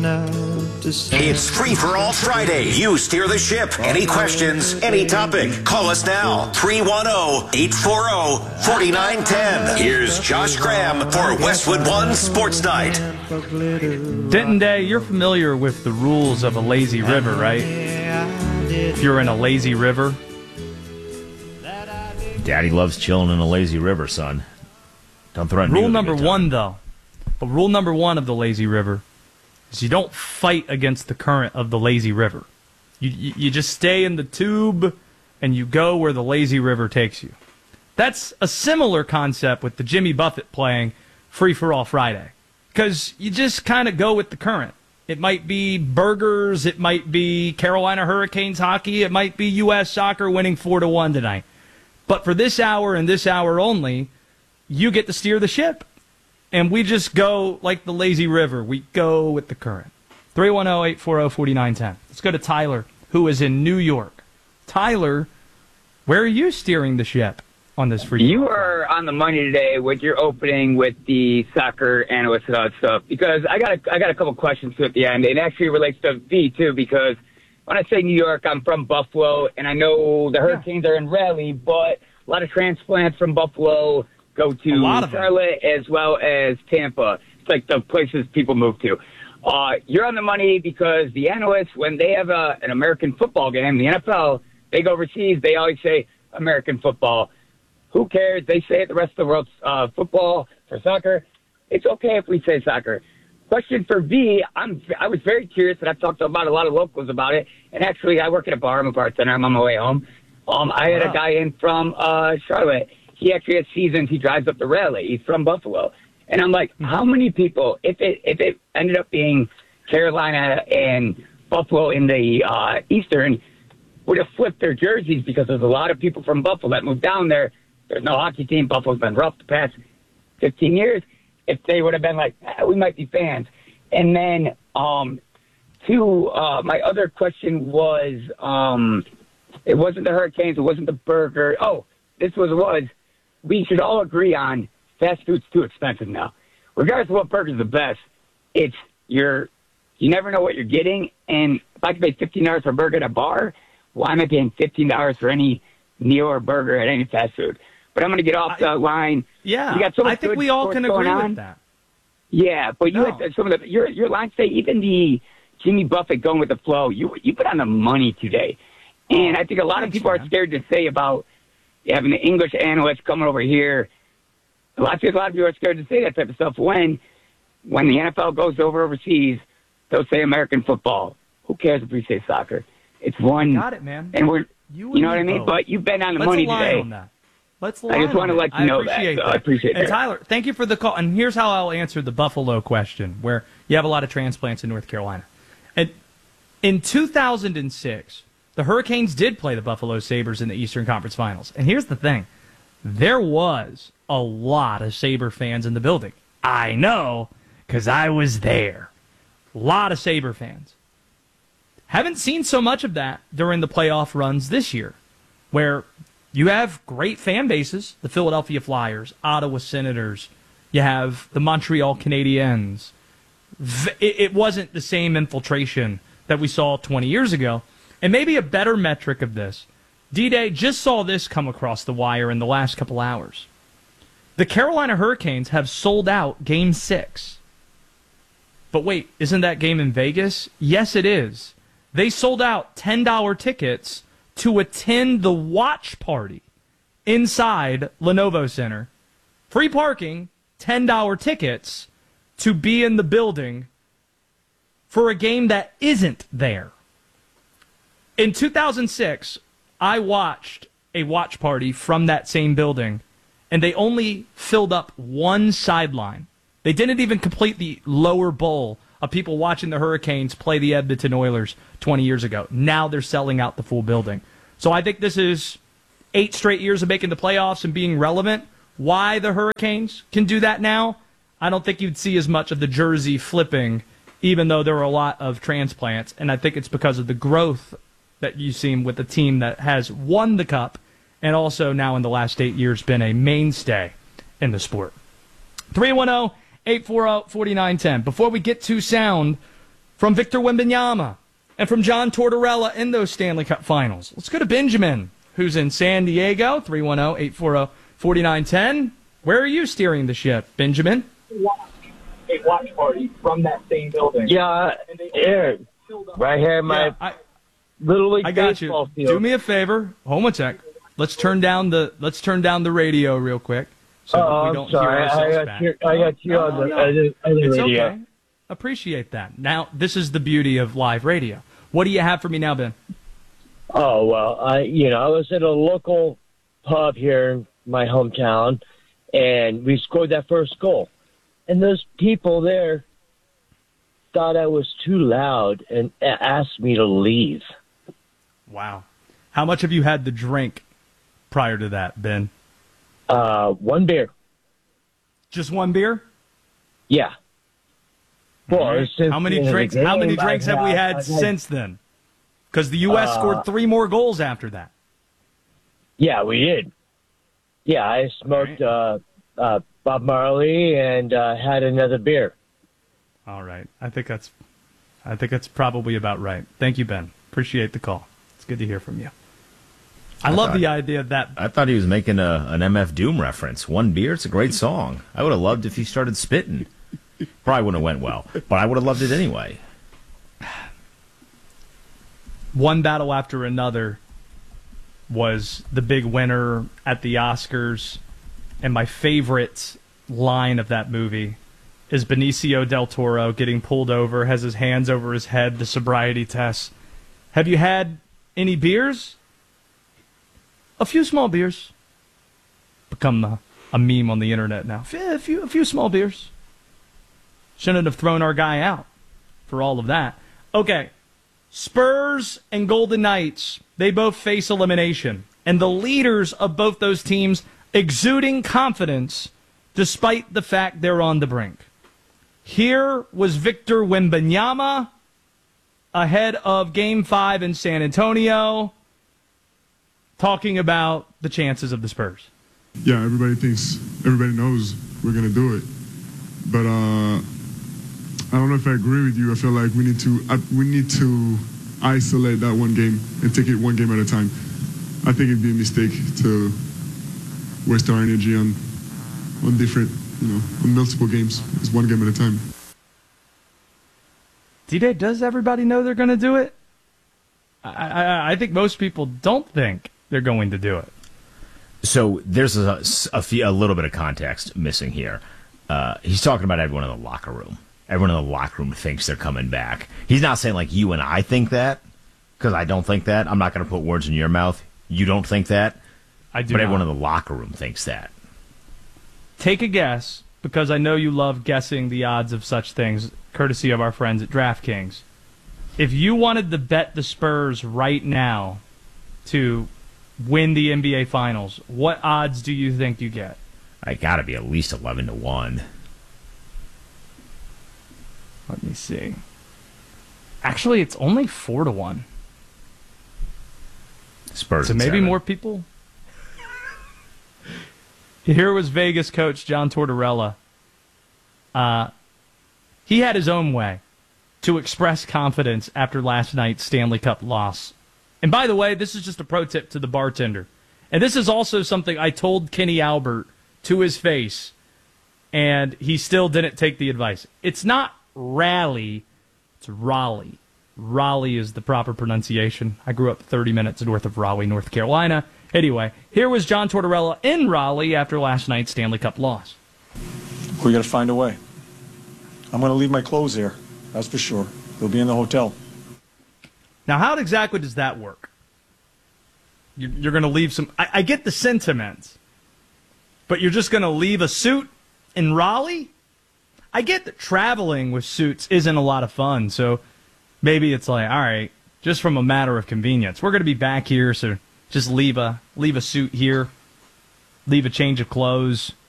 It's Free for All Friday. You steer the ship. Any questions, any topic. Call us now. 310-840-4910. Here's Josh Graham for Westwood One Sports Night. Denton Day, you're familiar with the rules of a lazy river, right? If you're in a lazy river. Daddy loves chilling in a lazy river, son. Don't threaten me. Rule number one, though. But rule number one of the lazy river is you don't fight against the current of the lazy river. You just stay in the tube and you go where the lazy river takes you. That's a similar concept with the Jimmy Buffett playing Free for All Friday. Because you just kind of go with the current. It might be burgers, it might be Carolina Hurricanes hockey, it might be U.S. soccer winning 4-1 tonight. But for this hour and this hour only, you get to steer the ship. And we just go like the lazy river. We go with the current. 310-840-4910. Let's go to Tyler, who is in New York. Tyler, where are you steering the ship on this free? You are on the money today with your opening with the soccer analyst and all that stuff. Because I got a couple questions at the end. It actually relates to V, too, because when I say New York, I'm from Buffalo, and I know the Hurricanes are in Raleigh, but a lot of transplants from Buffalo go to Charlotte as well as Tampa. It's like the places people move to. You're on the money because the analysts, when they have an American football game, the NFL, they go overseas, they always say American football. Who cares? They say it the rest of the world's football for soccer. It's okay if we say soccer. Question for V, I was very curious, and I've talked about a lot of locals about it. And actually, I work at a bar. I'm a bartender. I'm on my way home. I had a guy in from Charlotte. He actually has seasons. He drives up to Raleigh. He's from Buffalo. And I'm like, how many people, if it ended up being Carolina and Buffalo in the Eastern, would have flipped their jerseys because there's a lot of people from Buffalo that moved down there. There's no hockey team. Buffalo's been rough the past 15 years. If they would have been like, we might be fans. And then, my other question was, it wasn't the Hurricanes. It wasn't the burger. Oh, this was. We should all agree on fast food's too expensive now. Regardless of what burger's the best, you never know what you're getting. And if I could pay $15 for a burger at a bar, why am I paying $15 for any meal or burger at any fast food? But I'm going to get off the line. Yeah, you got so much I think we all can agree with that. Yeah, but you had some of your lines say even the Jimmy Buffett going with the flow. You put on the money today, and I think a lot of people are scared to say about having an English analyst coming over here. A lot of people are scared to say that type of stuff. When the NFL goes overseas, they'll say American football. Who cares if we say soccer? It's one. Got it, man. And you know what I mean? Both. But you've been on the money today. On that. I just want to let you know that. So I appreciate that. And Tyler, thank you for the call. And here's how I'll answer the Buffalo question, where you have a lot of transplants in North Carolina. And in 2006, the Hurricanes did play the Buffalo Sabres in the Eastern Conference Finals. And here's the thing. There was a lot of Sabre fans in the building. I know, because I was there. A lot of Sabre fans. Haven't seen so much of that during the playoff runs this year, where you have great fan bases, the Philadelphia Flyers, Ottawa Senators, you have the Montreal Canadiens. It wasn't the same infiltration that we saw 20 years ago. And maybe a better metric of this, D-Day just saw this come across the wire in the last couple hours. The Carolina Hurricanes have sold out Game 6. But wait, isn't that game in Vegas? Yes, it is. They sold out $10 tickets to attend the watch party inside Lenovo Center. Free parking, $10 tickets to be in the building for a game that isn't there. In 2006, I watched a watch party from that same building, and they only filled up one sideline. They didn't even complete the lower bowl of people watching the Hurricanes play the Edmonton Oilers 20 years ago. Now they're selling out the full building. So I think this is 8 straight years of making the playoffs and being relevant. Why the Hurricanes can do that now, I don't think you'd see as much of the jersey flipping, even though there are a lot of transplants. And I think it's because of the growth that you've seen with a team that has won the Cup and also now in the last 8 years been a mainstay in the sport. 310-840-4910. Before we get to sound from Victor Wembanyama, and from John Tortorella in those Stanley Cup finals. Let's go to Benjamin, who's in San Diego, 310-840-4910. Where are you steering the ship, Benjamin? A watch party from that same building. Yeah, Aaron, right here in my Little League I got baseball you. field. Do me a favor. Hold on a sec. Let's turn down the radio real quick so that we I'm don't sorry. hear ourselves back. I got you on the It's radio. okay. Appreciate that. Now, this is the beauty of live radio. What do you have for me now, Ben? Oh well, I was at a local pub here in my hometown, and we scored that first goal, and those people there thought I was too loud and asked me to leave. Wow. How much have you had to drink prior to that, Ben? One beer. Just one beer? Yeah. Well, How many drinks have we had since then? Because the U.S. scored 3 more goals after that. Yeah, we did. Yeah, I smoked Bob Marley and had another beer. All right. I think that's probably about right. Thank you, Ben. Appreciate the call. It's good to hear from you. I love the idea that... I thought he was making an MF Doom reference. One beer, it's a great song. I would have loved if he started spitting. Probably wouldn't have went well, but I would have loved it anyway. One battle after another was the big winner at the Oscars, and my favorite line of that movie is Benicio del Toro getting pulled over, has his hands over his head, the sobriety test. Have you had any beers? A few small beers. Become a meme on the internet now. A few small beers. Shouldn't have thrown our guy out for all of that. Okay, Spurs and Golden Knights, they both face elimination. And the leaders of both those teams exuding confidence despite the fact they're on the brink. Here was Victor Wembanyama ahead of Game 5 in San Antonio talking about the chances of the Spurs. Yeah, everybody knows we're going to do it. But I don't know if I agree with you. I feel like we need to isolate that one game and take it one game at a time. I think it'd be a mistake to waste our energy on different, on multiple games. It's one game at a time. D-Day, does everybody know they're going to do it? I think most people don't think they're going to do it. So there's a little bit of context missing here. He's talking about everyone in the locker room. Everyone in the locker room thinks they're coming back. He's not saying like you and I think that, because I don't think that. I'm not going to put words in your mouth. You don't think that. I do. But not. everyone in the locker room thinks that. Take a guess, because I know you love guessing the odds of such things, courtesy of our friends at DraftKings. If you wanted to bet the Spurs right now to win the NBA Finals, what odds do you think you get? I got to be at least 11-1. Let me see. Actually, it's only 4-1. Spurs. So maybe 7. more people. Here was Vegas coach John Tortorella. He had his own way to express confidence after last night's Stanley Cup loss. And by the way, this is just a pro tip to the bartender. And this is also something I told Kenny Albert to his face, and he still didn't take the advice. It's not Raleigh, it's Raleigh. Raleigh is the proper pronunciation. I grew up 30 minutes north of Raleigh, North Carolina. Anyway, here was John Tortorella in Raleigh after last night's Stanley Cup loss. We're going to find a way. I'm going to leave my clothes here, that's for sure. They'll be in the hotel. Now, how exactly does that work? You're going to leave some... I get the sentiment, but you're just going to leave a suit in Raleigh? I get that traveling with suits isn't a lot of fun, so maybe it's like, all right, just from a matter of convenience, we're going to be back here, so just leave a suit here, leave a change of clothes,